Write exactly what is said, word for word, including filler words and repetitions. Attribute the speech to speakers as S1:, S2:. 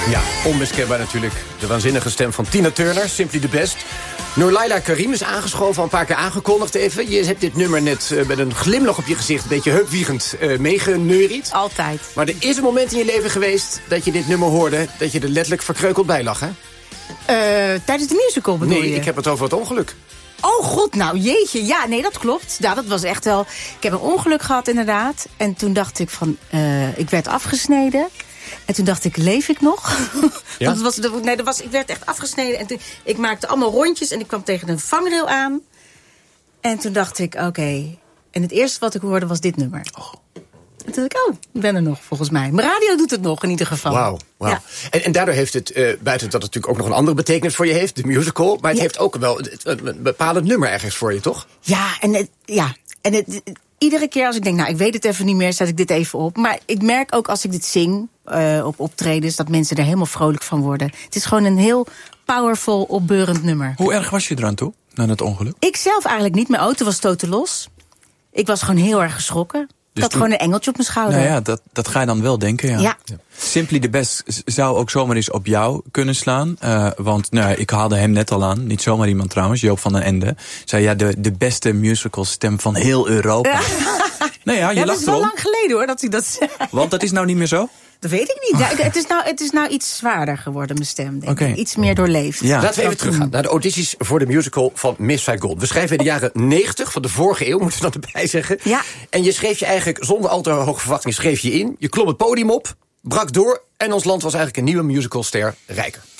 S1: Ja, onmiskenbaar natuurlijk. De waanzinnige stem van Tina Turner, Simply the Best. Noorlaila Karim is aangeschoven, al een paar keer aangekondigd even. Je hebt dit nummer net uh, met een glimlach op je gezicht... een beetje heupwiegend uh, meegeneuried.
S2: Altijd.
S1: Maar er is een moment in je leven geweest dat je dit nummer hoorde... dat je er letterlijk verkreukeld bij lag, hè?
S2: Uh, tijdens de musical bedoel
S1: nee,
S2: je?
S1: ik heb het over het ongeluk.
S2: Oh god, nou jeetje. Ja, nee, dat klopt. Nou, dat was echt wel... Ik heb een ongeluk gehad, inderdaad. En toen dacht ik van... Uh, ik werd afgesneden... En toen dacht ik, leef ik nog?
S1: Ja?
S2: dat was, nee, dat was, ik werd echt afgesneden. En toen, ik maakte allemaal rondjes en ik kwam tegen een vangrail aan. En toen dacht ik, oké. Okay. En het eerste wat ik hoorde was dit nummer. Oh. En toen dacht ik, oh, ik ben er nog, volgens mij. Mijn radio doet het nog, in ieder geval.
S1: Wauw, wow. ja. en, en daardoor heeft het, uh, buiten dat het natuurlijk ook nog een andere betekenis voor je heeft... de musical, maar het ja. heeft ook wel een, een bepalend nummer ergens voor je, toch?
S2: Ja, en het... Ja, en het iedere keer als ik denk, nou, ik weet het even niet meer, zet ik dit even op. Maar ik merk ook als ik dit zing uh, op optredens, dat mensen er helemaal vrolijk van worden. Het is gewoon een heel powerful, opbeurend nummer.
S3: Hoe erg was je eraan toe, na het ongeluk?
S2: Ik zelf eigenlijk niet. Mijn auto was totaal los. Ik was gewoon heel erg geschrokken. Dus ik had toen gewoon een engeltje op mijn schouder.
S3: Nou ja, dat, dat ga je dan wel denken, ja.
S2: ja.
S3: ja. Simply the Best zou ook zomaar eens op jou kunnen slaan. Uh, want nou, ik haalde hem net al aan. Niet zomaar iemand trouwens, Joop van den Ende. Zei ja, de, de beste musicalstem van heel Europa. Ja. Nee, ja, je
S2: ja,
S3: lacht
S2: dat is wel
S3: erom.
S2: lang geleden hoor, dat hij dat zei.
S3: Want dat is nou niet meer zo?
S2: Dat weet ik niet. Ja, het, is nou, het is nou iets zwaarder geworden, mijn stem, denk
S3: okay.
S2: ik. Iets meer doorleefd.
S1: Ja. Laten we even teruggaan naar de audities voor de musical van Miss Saigon. We schrijven in de jaren negentig van de vorige eeuw, moeten we dan erbij zeggen.
S2: Ja.
S1: En je schreef je eigenlijk, zonder al te hoge verwachtingen, schreef je in. Je klom het podium op, brak door en ons land was eigenlijk een nieuwe musicalster rijker.